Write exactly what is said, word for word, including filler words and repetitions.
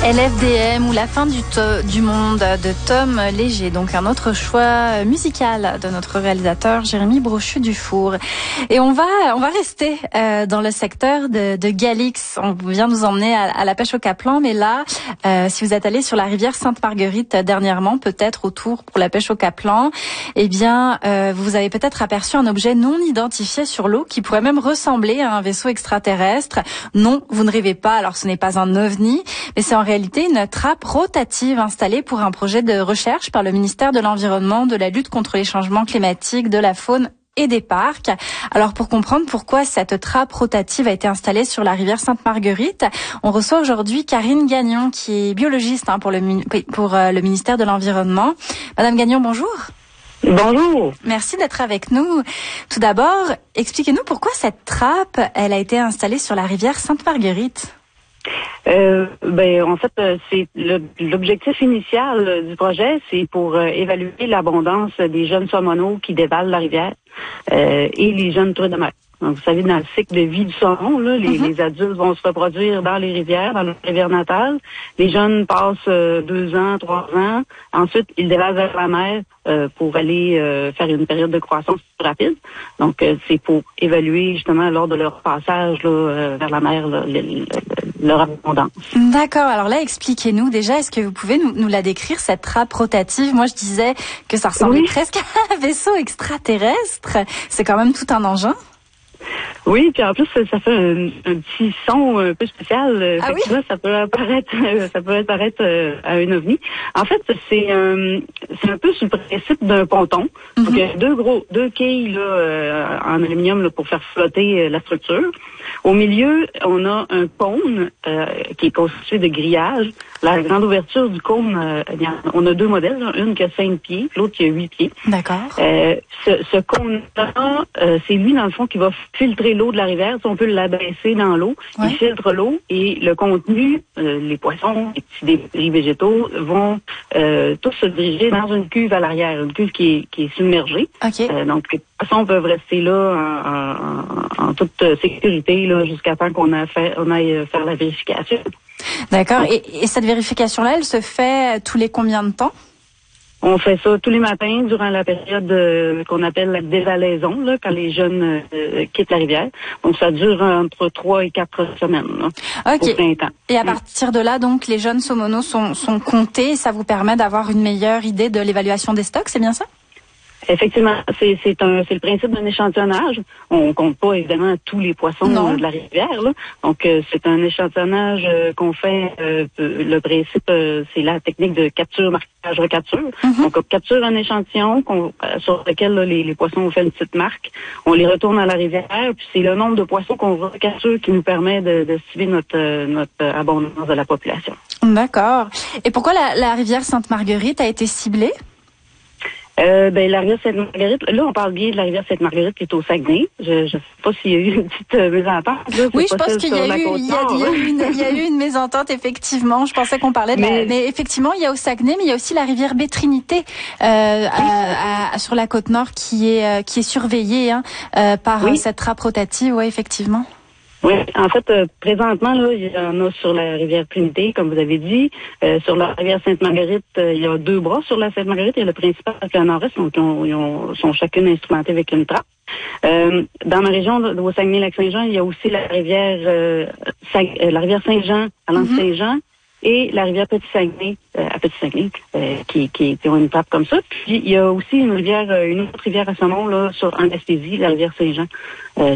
L F D M ou La fin du, to- du monde de Tom Léger, donc un autre choix musical de notre réalisateur Jérémy Brochu-Dufour. Et on va on va rester euh, dans le secteur de, de Gualix. On vient nous emmener à, à la pêche au caplan, mais là, euh, si vous êtes allé sur la rivière Sainte-Marguerite dernièrement, peut-être autour pour la pêche au caplan, eh bien, euh, vous avez peut-être aperçu un objet non identifié sur l'eau qui pourrait même ressembler à un vaisseau extraterrestre. Non, vous ne rêvez pas. Alors, ce n'est pas un ovni, mais c'est en réalité une trappe rotative installée pour un projet de recherche par le ministère de l'Environnement, de la lutte contre les changements climatiques, de la faune et des parcs. Alors pour comprendre pourquoi cette trappe rotative a été installée sur la rivière Sainte-Marguerite, on reçoit aujourd'hui Karine Gagnon qui est biologiste hein, pour, le, pour euh, le ministère de l'Environnement. Madame Gagnon, bonjour. Bonjour. Merci d'être avec nous. Tout d'abord, expliquez-nous pourquoi cette trappe, elle a été installée sur la rivière Sainte-Marguerite. Euh, ben en fait, c'est le, l'objectif initial euh, du projet, c'est pour euh, évaluer l'abondance des jeunes saumonaux qui dévalent la rivière euh, et les jeunes truites de mer. Donc, vous savez, dans le cycle de vie du saumon, là, les, mm-hmm. les adultes vont se reproduire dans les rivières, dans leur rivière natale. Les jeunes passent euh, deux ans, trois ans. Ensuite, ils dévalent vers la mer euh, pour aller euh, faire une période de croissance plus rapide. Donc, euh, c'est pour évaluer justement lors de leur passage là, euh, vers la mer là, le, le, leur abondance. D'accord. Alors là, expliquez-nous déjà, est-ce que vous pouvez nous, nous la décrire, cette trappe rotative? Moi, je disais que ça ressemblait oui. presque à un vaisseau extraterrestre. C'est quand même tout un engin. Oui, puis en plus ça fait un, un petit son un peu spécial. Ah oui? Ça peut apparaître, ça peut apparaître euh, à un ovni. En fait, c'est euh, c'est un peu sur le principe d'un ponton. Mm-hmm. Donc il y a deux gros, deux quilles là euh, en aluminium là, pour faire flotter euh, la structure. Au milieu, on a un cône euh, qui est constitué de grillage. La grande ouverture du cône, euh, on a deux modèles, là, une qui a cinq pieds, l'autre qui a huit pieds. D'accord. Euh, ce, ce cône-là, euh, c'est lui dans le fond qui va filtrer l'eau de la rivière. Si on peut l'abaisser dans l'eau, ouais. Il filtre l'eau et le contenu, euh, les poissons, les petits débris végétaux vont euh, tous se diriger dans une cuve à l'arrière, une cuve qui est, qui est submergée. Okay. Euh, donc les poissons peuvent rester là en, en, en toute sécurité là jusqu'à temps qu'on a fait, on aille faire la vérification. D'accord. Et, et cette vérification-là, elle se fait tous les combien de temps? On fait ça tous les matins durant la période euh, qu'on appelle la dévalaison, là, quand les jeunes euh, quittent la rivière. Donc, ça dure entre trois et quatre semaines là, okay. au printemps. Et à partir de là, donc, les jeunes saumonaux sont, sont comptés et ça vous permet d'avoir une meilleure idée de l'évaluation des stocks, c'est bien ça? Effectivement, c'est, c'est, un, c'est le principe d'un échantillonnage. On compte pas évidemment tous les poissons euh, de la rivière. Là. Donc, euh, c'est un échantillonnage euh, qu'on fait. Euh, le principe, euh, c'est la technique de capture, marquage, recapture. Mm-hmm. Donc, on capture un échantillon qu'on, euh, sur lequel là, les, les poissons ont fait une petite marque. On les retourne à la rivière. Puis, c'est le nombre de poissons qu'on recapture qui nous permet de, de suivre notre, euh, notre abondance de la population. D'accord. Et pourquoi la, la rivière Sainte-Marguerite a été ciblée? Euh, ben, la rivière Sainte-Marguerite, là, on parle bien de la rivière Sainte-Marguerite qui est au Saguenay. Je ne sais pas s'il y a eu une petite euh, mésentente. Là, oui, je pense qu'il y a, eu, il, y a, il, y a eu une, il y a eu une mésentente, effectivement. Je pensais qu'on parlait de mais, la... Mais effectivement, il y a au Saguenay, mais il y a aussi la rivière Bétrinité euh, à, à, sur la côte nord qui est, euh, qui est surveillée hein, euh, par oui. cette trappe rotative. Oui, effectivement. Oui, en fait, euh, présentement, là, il y en a sur la rivière Trinité, comme vous avez dit. Euh, sur la rivière Sainte-Marguerite, euh, il y a deux bras sur la Sainte-Marguerite. Il y a le principal et le nord-est, donc ils, ont, ils ont, sont chacune instrumentées avec une trappe. Euh, dans ma région, de, au Saguenay-Lac-Saint-Jean, il y a aussi la rivière euh, Saint, euh, la rivière Saint-Jean à l'Anse-Saint-Jean et la rivière Petit-Saguenay euh, à Petit-Saguenay euh, qui, qui, qui ont une trappe comme ça. Puis il y a aussi une rivière, une autre rivière à saumon là sur en Gaspésie, la rivière Saint-Jean. Euh,